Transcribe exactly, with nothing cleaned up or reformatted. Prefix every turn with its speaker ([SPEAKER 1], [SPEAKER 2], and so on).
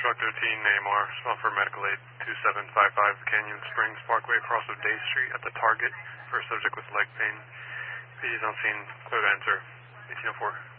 [SPEAKER 1] Truck thirteen, Neymar, small for medical aid, two seven five five Canyon Springs Parkway across of Day Street at the Target for a subject with leg pain. P D's on scene, clear to enter, eighteen oh four.